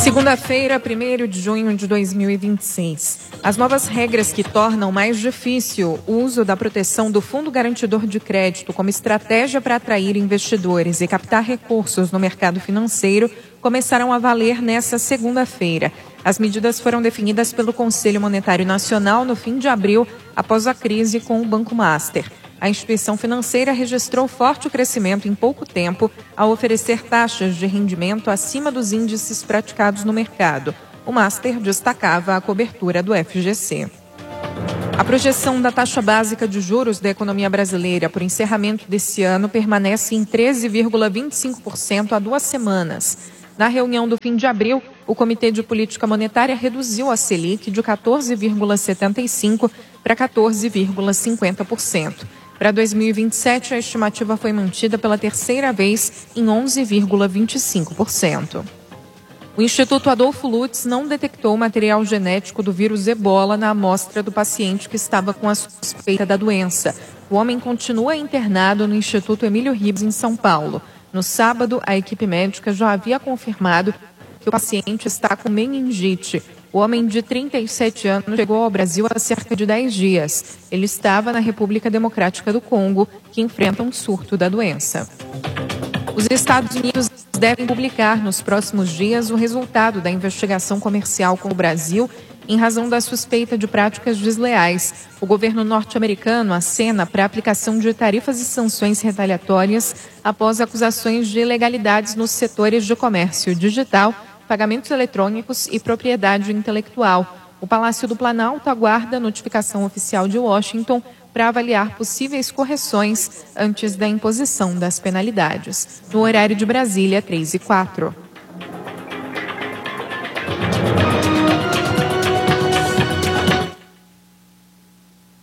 Segunda-feira, 1º de junho de 2026. As novas regras que tornam mais difícil o uso da proteção do Fundo Garantidor de Crédito como estratégia para atrair investidores e captar recursos no mercado financeiro começaram a valer nesta segunda-feira. As medidas foram definidas pelo Conselho Monetário Nacional no fim de abril, após a crise com o Banco Master. A instituição financeira registrou forte crescimento em pouco tempo ao oferecer taxas de rendimento acima dos índices praticados no mercado. O Master destacava a cobertura do FGC. A projeção da taxa básica de juros da economia brasileira por encerramento desse ano permanece em 13,25% há 2 semanas. Na reunião do fim de abril, o Comitê de Política Monetária reduziu a Selic de 14,75% para 14,50%. Para 2027, a estimativa foi mantida pela terceira vez em 11,25%. O Instituto Adolfo Lutz não detectou material genético do vírus Ebola na amostra do paciente que estava com a suspeita da doença. O homem continua internado no Instituto Emílio Ribas, em São Paulo. No sábado, a equipe médica já havia confirmado que o paciente está com meningite. O homem de 37 anos chegou ao Brasil há cerca de 10 dias. Ele estava na República Democrática do Congo, que enfrenta um surto da doença. Os Estados Unidos devem publicar nos próximos dias o resultado da investigação comercial com o Brasil em razão da suspeita de práticas desleais. O governo norte-americano acena para a aplicação de tarifas e sanções retaliatórias após acusações de ilegalidades nos setores de comércio digital, pagamentos eletrônicos e propriedade intelectual. O Palácio do Planalto aguarda a notificação oficial de Washington para avaliar possíveis correções antes da imposição das penalidades. No horário de Brasília, 3h04.